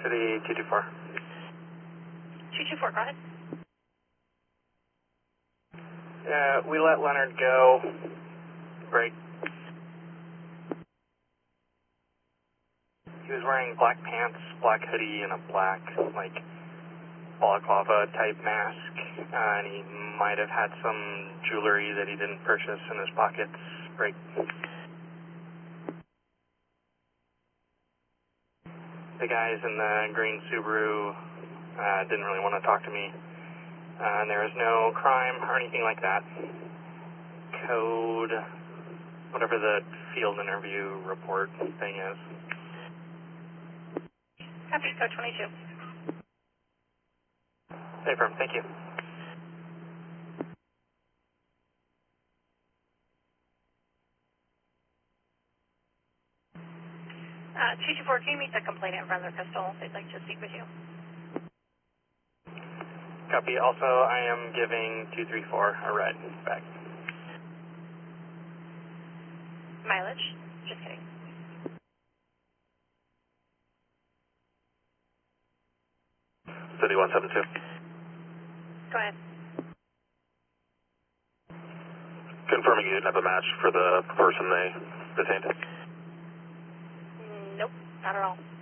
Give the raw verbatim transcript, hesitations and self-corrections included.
City two two four. two two four, go ahead. Yeah, we let Leonard go. Break. He was wearing black pants, black hoodie, and a black, like, balaclava type mask. Uh, and he might have had some jewelry that he didn't purchase in his pockets. Break. The guys in the green Subaru uh, didn't really want to talk to me. Uh, and there was no crime or anything like that. Code, whatever the field interview report thing is. Copy, code twenty-two. Stay firm, thank you. Uh, two two four, can you meet the complainant in front of their pistol? They'd like to speak with you. Copy. Also, I am giving two three four a ride back. Mileage? Just kidding. City one seven two. Go ahead. Confirming you didn't have a match for the person they detained. Nope, not at all.